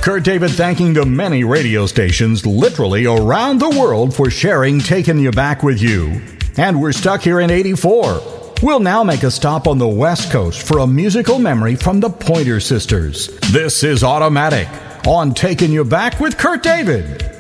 Kurt David thanking the many radio stations literally around the world for sharing Taking You Back with you. And we're stuck here in 84. We'll now make a stop on the West Coast for a musical memory from the Pointer Sisters. This is Automatic on Taking You Back with Kurt David.